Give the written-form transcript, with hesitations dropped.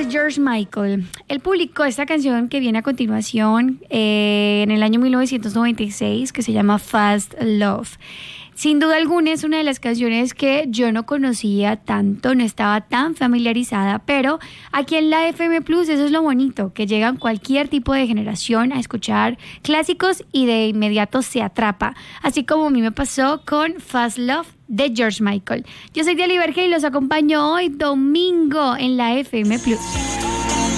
George Michael. Él publicó esta canción que viene a continuación en el año 1996, que se llama Fast Love. Sin duda alguna es una de las canciones que yo no conocía tanto, no estaba tan familiarizada, pero aquí en la FM Plus eso es lo bonito, que llegan cualquier tipo de generación a escuchar clásicos y de inmediato se atrapa, así como a mí me pasó con Fast Love de George Michael. Yo soy Diali Verge y los acompaño hoy domingo en la FM Plus.